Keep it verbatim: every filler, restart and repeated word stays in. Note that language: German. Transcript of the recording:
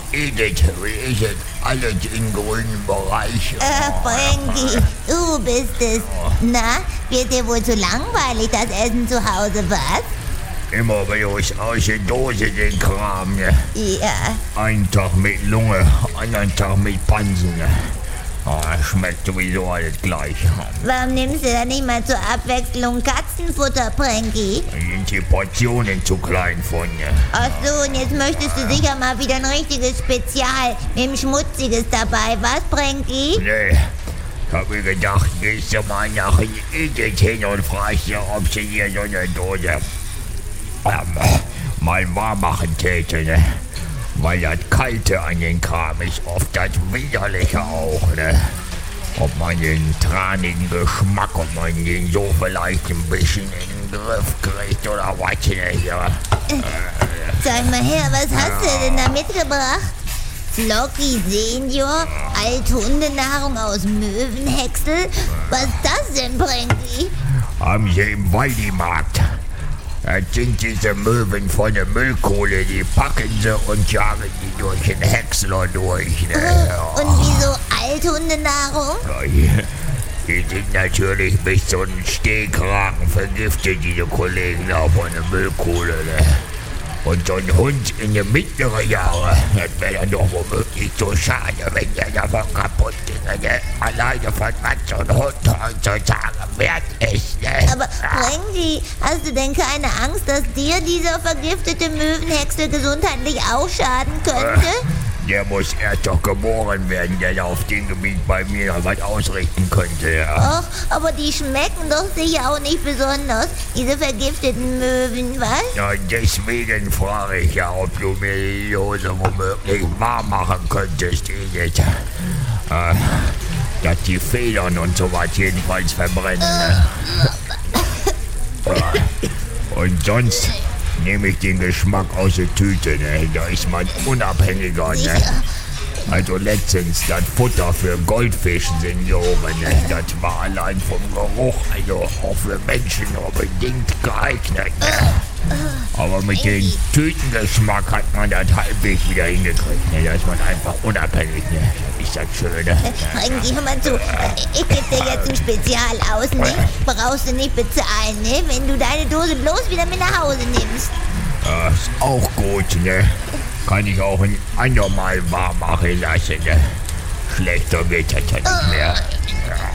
Edith, wie ist es? Alles im grünen Bereich. Äh, Frankie, du bist es. Na, wird dir wohl zu langweilig, das Essen zu Hause, was? Immer bloß aus der Dose den Kram, ne? Ja. Einen Tag mit Lunge, anderen Tag mit Pansen, ne? Oh, schmeckt sowieso alles gleich. Warum nimmst du dann nicht mal zur Abwechslung Katzenfutter, Frankie? Da sind die Portionen zu klein von, ne? Ach so, und jetzt möchtest du sicher mal wieder ein richtiges Spezial mit dem Schmutziges dabei, was, Frankie? Nee, ich hab mir gedacht, gehst du mal nach Edith hin und fragst ihr, ob sie hier so eine Dose ähm, mal warm machen täte, ne? Weil das Kalte an den Kram ist oft das Widerliche auch, ne? Ob man den tranigen Geschmack, ob man den so vielleicht ein bisschen in den Griff kriegt oder was, ne? Ja. Sag mal her, was hast du denn da mitgebracht? Flocky Senior, Althundenahrung aus Möwenhäcksel? Was ist das denn, Frankie? Haben sie im Waldimarkt. Das sind diese Möwen von der Müllkohle, die packen sie und jagen die durch den Häcksler durch. Ne? Oh, und wieso Althundenahrung? Die sind natürlich bis zu den Stehkragen vergiftet, diese Kollegen da von der Müllkohle. Ne? Und so ein Hund in den mittleren Jahren, das wäre dann doch womöglich so schade, wenn der davon kaputt ginge. Ne? Alleine von was so ein Hund heutzutage wert ist. Ne? Aber Frankie, hast du denn keine Angst, dass dir dieser vergiftete Möwenhäcksel gesundheitlich auch schaden könnte? Der muss erst doch geboren werden, der auf dem Gebiet bei mir noch was ausrichten könnte, ja. Ach, aber die schmecken doch sicher auch nicht besonders, diese vergifteten Möwen, was? Ja, deswegen frage ich ja, ob du mir die Dose womöglich warm machen könntest, Edith. Äh, dass die Federn und sowas jedenfalls verbrennen, ne? Und sonst nehme ich den Geschmack aus der Tüte, ne? Da ist man unabhängiger, ne? Also letztens das Futter für Goldfischsenioren, ne? Das war allein vom Geruch, also auch für Menschen nur bedingt geeignet, ne? Aber mit dem Tütengeschmack hat man das halbwegs wieder hingekriegt, ne? Da ist man einfach unabhängig, ne? Das ist das Schöne. Frankie, hör mal zu, ich geb dir jetzt ein Spezial aus, ne? Brauchst du nicht bezahlen, ne? Wenn du deine Dose bloß wieder mit nach Hause nimmst. Das ist auch gut, ne? Kann ich auch ein andermal warm machen lassen, ne? Schlechter wird das ja nicht mehr. Ja.